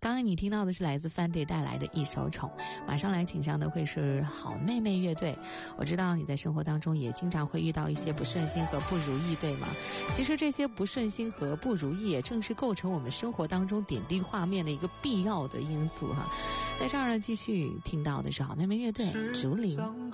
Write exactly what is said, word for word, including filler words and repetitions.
刚刚你听到的是来自范队带来的一首宠，马上来请上的会是好妹妹乐队。我知道你在生活当中也经常会遇到一些不顺心和不如意，对吗？其实这些不顺心和不如意也正是构成我们生活当中点滴画面的一个必要的因素哈。在这儿呢，继续听到的是好妹妹乐队竹林。